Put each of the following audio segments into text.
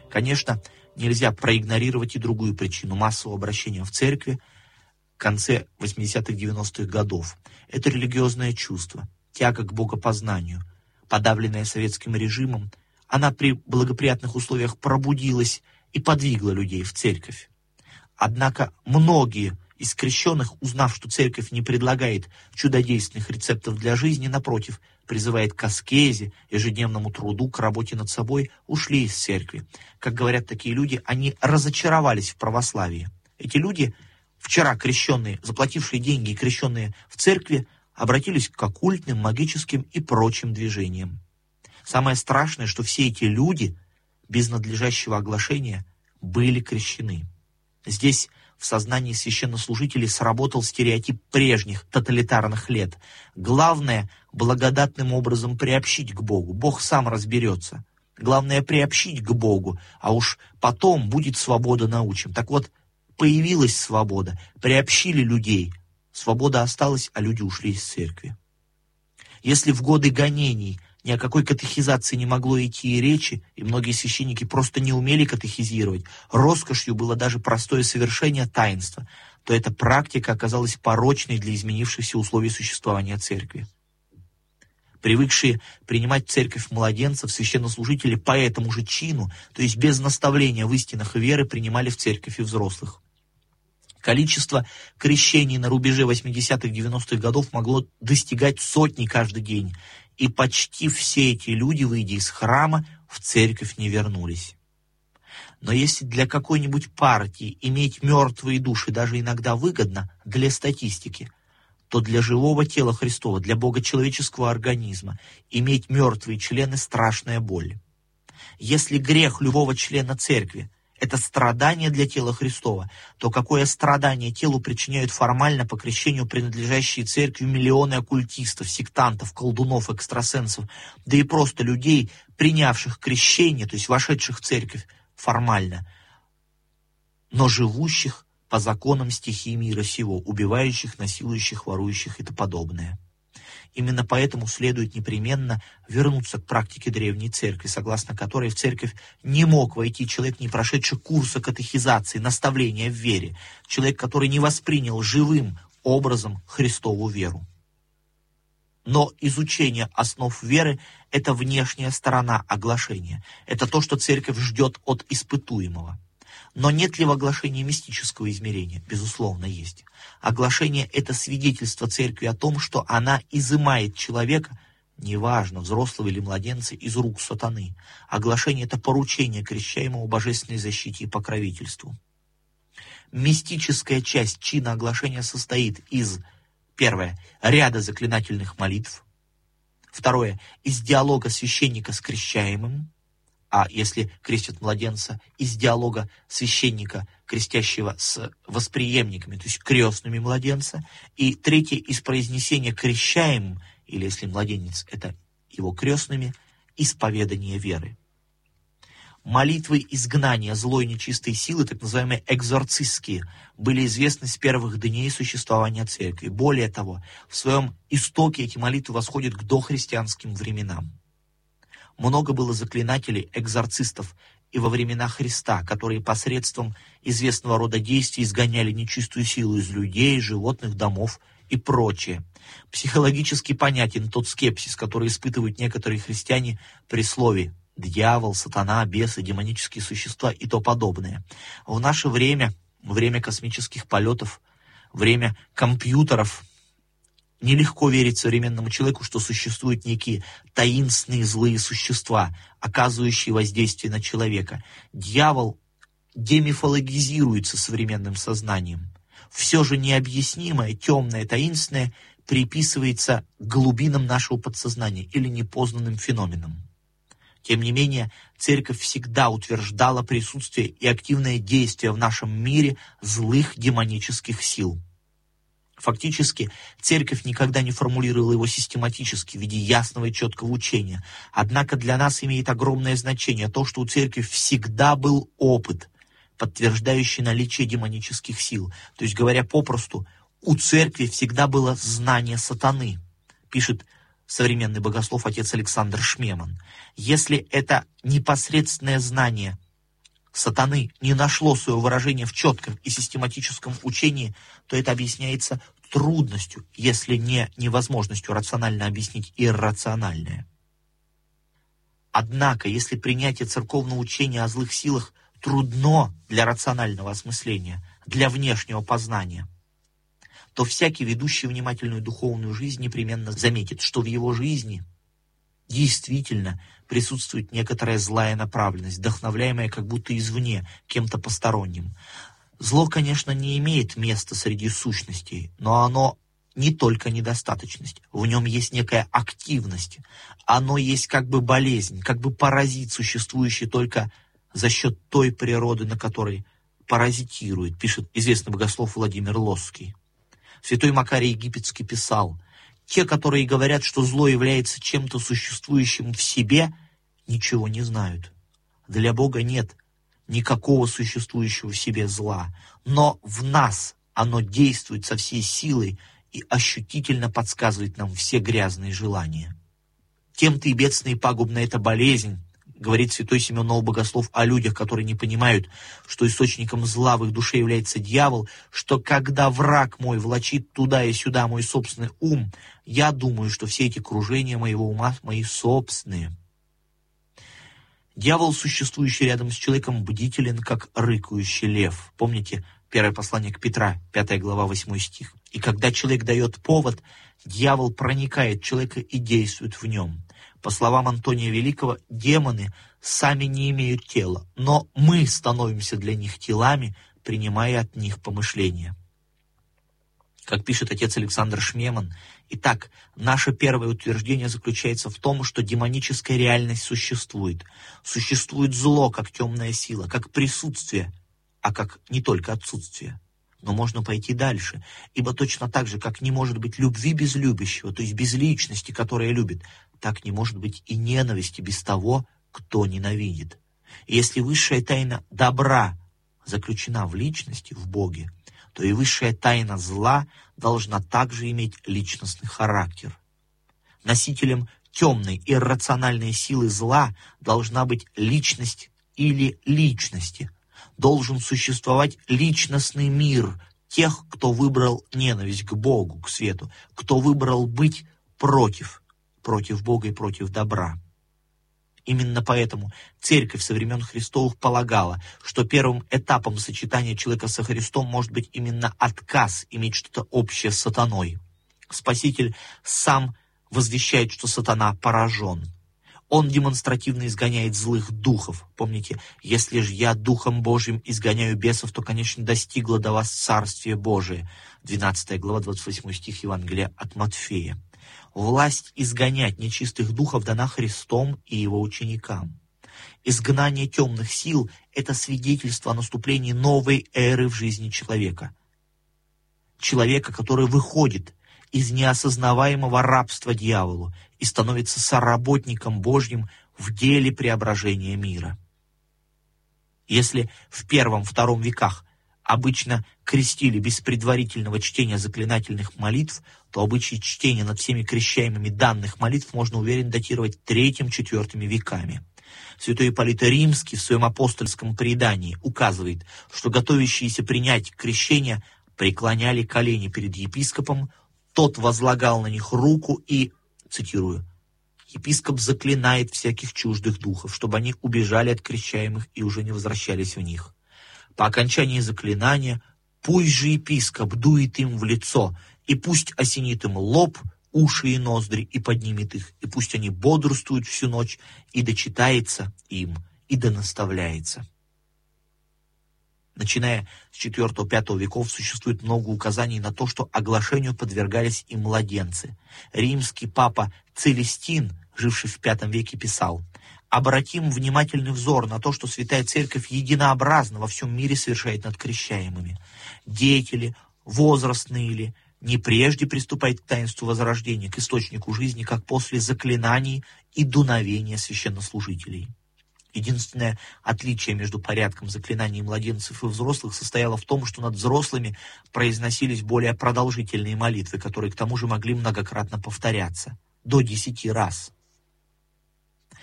Конечно, нельзя проигнорировать и другую причину массового обращения в церкви в конце 80-х, 90-х годов. Это религиозное чувство, тяга к богопознанию, подавленная советским режимом. Она при благоприятных условиях пробудилась и подвигла людей в церковь. Однако многие из крещенных, узнав, что церковь не предлагает чудодейственных рецептов для жизни, напротив, призывает к аскезе, ежедневному труду, к работе над собой, ушли из церкви. Как говорят такие люди, они разочаровались в православии. Эти люди, вчера крещенные, заплатившие деньги и крещенные в церкви, обратились к оккультным, магическим и прочим движениям. Самое страшное, что все эти люди без надлежащего оглашения были крещены. Здесь в сознании священнослужителей сработал стереотип прежних тоталитарных лет. Главное — благодатным образом приобщить к Богу. Бог сам разберется. Главное — приобщить к Богу, а уж потом будет свобода научим. Так вот, появилась свобода, приобщили людей. Свобода осталась, а люди ушли из церкви. Если в годы гонений ни о какой катехизации не могло идти и речи, и многие священники просто не умели катехизировать, роскошью было даже простое совершение таинства, то эта практика оказалась порочной для изменившихся условий существования церкви. Привыкшие принимать в церковь младенцев, священнослужители по этому же чину, то есть без наставления в истинах веры, принимали в церковь и взрослых. Количество крещений на рубеже 80-х, 90-х годов могло достигать сотни каждый день, и почти все эти люди, выйдя из храма, в церковь не вернулись. Но если для какой-нибудь партии иметь мертвые души даже иногда выгодно для статистики, то для живого тела Христова, для богочеловеческого организма, иметь мертвые члены — страшная боль. Если грех любого члена церкви — это страдание для тела Христова, то какое страдание телу причиняют формально по крещению принадлежащие церкви миллионы оккультистов, сектантов, колдунов, экстрасенсов, да и просто людей, принявших крещение, то есть вошедших в церковь формально, но живущих по законам стихии мира сего, убивающих, насилующих, ворующих и тому подобное. Именно поэтому следует непременно вернуться к практике древней церкви, согласно которой в церковь не мог войти человек, не прошедший курса катехизации, наставления в вере, человек, который не воспринял живым образом Христову веру. Но изучение основ веры — это внешняя сторона оглашения, это то, что церковь ждет от испытуемого. Но нет ли в оглашении мистического измерения? Безусловно, есть. Оглашение — это свидетельство церкви о том, что она изымает человека, неважно, взрослого или младенца, из рук сатаны. Оглашение — это поручение крещаемому божественной защите и покровительству. Мистическая часть чина оглашения состоит из, первое, ряда заклинательных молитв, второе, из диалога священника с крещаемым, а если крестят младенца, из диалога священника, крестящего с восприемниками, то есть крестными младенца, и третье, из произнесения крещаемым, или если младенец, это его крестными, исповедание веры. Молитвы изгнания злой нечистой силы, так называемые экзорцистские, были известны с первых дней существования церкви. Более того, в своем истоке эти молитвы восходят к дохристианским временам. Много было заклинателей, экзорцистов и во времена Христа, которые посредством известного рода действий изгоняли нечистую силу из людей, животных, домов и прочее. Психологически понятен тот скепсис, который испытывают некоторые христиане при слове «дьявол», «сатана», «бесы», «демонические существа» и то подобное. В наше время, время космических полетов, время компьютеров, нелегко верить современному человеку, что существуют некие таинственные злые существа, оказывающие воздействие на человека. Дьявол демифологизируется современным сознанием. Все же необъяснимое, темное, таинственное приписывается глубинам нашего подсознания или непознанным феноменам. Тем не менее, церковь всегда утверждала присутствие и активное действие в нашем мире злых демонических сил. Фактически, церковь никогда не формулировала его систематически, в виде ясного и четкого учения. Однако для нас имеет огромное значение то, что у церкви всегда был опыт, подтверждающий наличие демонических сил. То есть, говоря попросту, у церкви всегда было знание сатаны, пишет современный богослов отец Александр Шмеман. Если это непосредственное знание сатаны не нашло свое выражение в четком и систематическом учении, то это объясняется трудностью, если не невозможностью рационально объяснить иррациональное. Однако, если принятие церковного учения о злых силах трудно для рационального осмысления, для внешнего познания, то всякий, ведущий внимательную духовную жизнь, непременно заметит, что в его жизни действительно присутствует некоторая злая направленность, вдохновляемая как будто извне, кем-то посторонним. Зло, конечно, не имеет места среди сущностей, но оно не только недостаточность, в нем есть некая активность, оно есть как бы болезнь, как бы паразит, существующий только за счет той природы, на которой паразитирует, пишет известный богослов Владимир Лосский. Святой Макарий Египетский писал: «Те, которые говорят, что зло является чем-то существующим в себе, ничего не знают. Для Бога нет никакого существующего в себе зла, но в нас оно действует со всей силой и ощутительно подсказывает нам все грязные желания. Тем-то и бедственная и пагубная эта болезнь, говорит святой Симеон Новый Богослов о людях, которые не понимают, что источником зла в их душе является дьявол, что когда враг мой влачит туда и сюда мой собственный ум, я думаю, что все эти кружения моего ума мои собственные». Дьявол, существующий рядом с человеком, бдителен, как рыкающий лев. Помните первое послание к Петра, 5 глава, 8 стих. «И когда человек дает повод, дьявол проникает в человека и действует в нем». По словам Антония Великого, демоны сами не имеют тела, но мы становимся для них телами, принимая от них помышления. Как пишет отец Александр Шмеман, итак, наше первое утверждение заключается в том, что демоническая реальность существует. Существует зло, как темная сила, как присутствие, а как не только отсутствие. Но можно пойти дальше, ибо точно так же, как не может быть любви без любящего, то есть без личности, которая любит, так не может быть и ненависти без того, кто ненавидит. И если высшая тайна добра заключена в личности, в Боге, то и высшая тайна зла должна также иметь личностный характер. Носителем темной иррациональной силы зла должна быть личность или личности. Должен существовать личностный мир тех, кто выбрал ненависть к Богу, к свету, кто выбрал быть против Бога и против добра. Именно поэтому Церковь со времен Христовых полагала, что первым этапом сочетания человека со Христом может быть именно отказ иметь что-то общее с сатаной. Спаситель сам возвещает, что сатана поражен. Он демонстративно изгоняет злых духов. Помните, если же я Духом Божьим изгоняю бесов, то, конечно, достигло до вас Царствие Божие. 12 глава, 28 стих Евангелия от Матфея. Власть изгонять нечистых духов дана Христом и Его ученикам. Изгнание темных сил – это свидетельство о наступлении новой эры в жизни человека. Человека, который выходит из неосознаваемого рабства дьяволу и становится соработником Божьим в деле преображения мира. Если в I-II веках обычно крестили без предварительного чтения заклинательных молитв, то обычай чтения над всеми крещаемыми данных молитв можно уверенно датировать III-IV веками. Святой Ипполит Римский в своем апостольском предании указывает, что готовящиеся принять крещение преклоняли колени перед епископом, тот возлагал на них руку и, цитирую, «Епископ заклинает всяких чуждых духов, чтобы они убежали от крещаемых и уже не возвращались в них. По окончании заклинания пусть же епископ дует им в лицо, и пусть осенит им лоб, уши и ноздри, и поднимет их, и пусть они бодрствуют всю ночь, и дочитается им, и донаставляется». Начиная с IV-V веков существует много указаний на то, что оглашению подвергались и младенцы. Римский папа Целестин, живший в V веке, писал: «Обратим внимательный взор на то, что Святая Церковь единообразно во всем мире совершает над крещаемыми. Деятели, возрастные ли, не прежде приступает к таинству возрождения, к источнику жизни, как после заклинаний и дуновения священнослужителей». Единственное отличие между порядком заклинаний младенцев и взрослых состояло в том, что над взрослыми произносились более продолжительные молитвы, которые к тому же могли многократно повторяться, до 10 раз.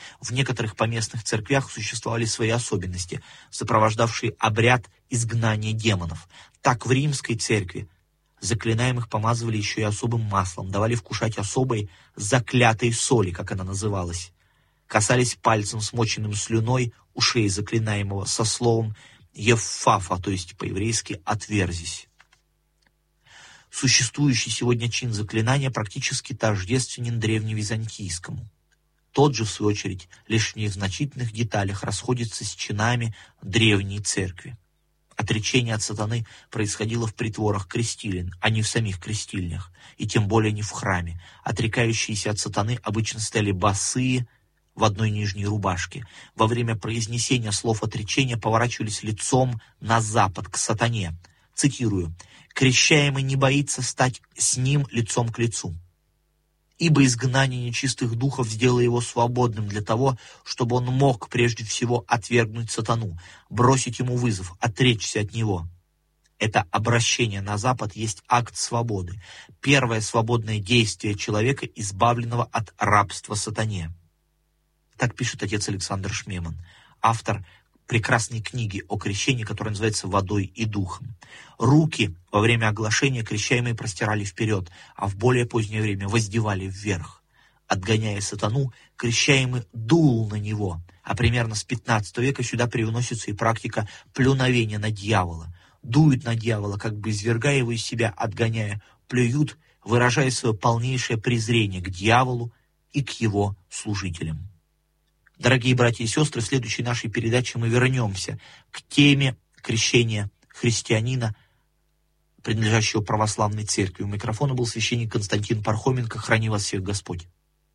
В некоторых поместных церквях существовали свои особенности, сопровождавшие обряд изгнания демонов. Так в римской церкви заклинаемых помазывали еще и особым маслом, давали вкушать особой заклятой соли, как она называлась. Касались пальцем, смоченным слюной, ушей заклинаемого со словом «еффафа», то есть по-еврейски «отверзись». Существующий сегодня чин заклинания практически тождественен древневизантийскому. Тот же, в свою очередь, лишь в незначительных деталях расходится с чинами древней церкви. Отречение от сатаны происходило в притворах крестилен, а не в самих крестильнях, и тем более не в храме. Отрекающиеся от сатаны обычно стояли босые, в одной нижней рубашке. Во время произнесения слов отречения поворачивались лицом на запад, к сатане. Цитирую: «Крещаемый не боится стать с ним лицом к лицу, ибо изгнание нечистых духов сделало его свободным для того, чтобы он мог прежде всего отвергнуть сатану, бросить ему вызов, отречься от него». Это обращение на Запад есть акт свободы, первое свободное действие человека, избавленного от рабства сатане. Так пишет отец Александр Шмеман, автор прекрасной книги о крещении, которая называется «Водой и духом». Руки во время оглашения крещаемые простирали вперед, а в более позднее время воздевали вверх. Отгоняя сатану, крещаемый дул на него, а примерно с 15 века сюда привносится и практика плюновения на дьявола. Дуют на дьявола, как бы извергая его из себя, отгоняя, плюют, выражая свое полнейшее презрение к дьяволу и к его служителям. Дорогие братья и сестры, в следующей нашей передаче мы вернемся к теме крещения христианина, принадлежащего православной церкви. У микрофона был священник Константин Пархоменко. Храни вас всех Господь.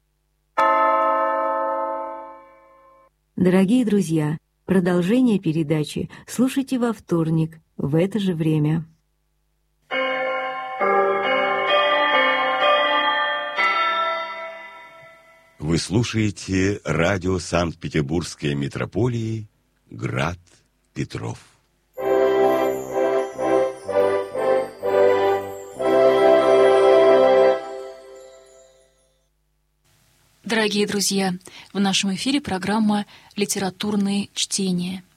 Дорогие друзья, продолжение передачи слушайте во вторник в это же время. Вы слушаете радио Санкт-Петербургской митрополии «Град Петров». Дорогие друзья, в нашем эфире программа «Литературные чтения».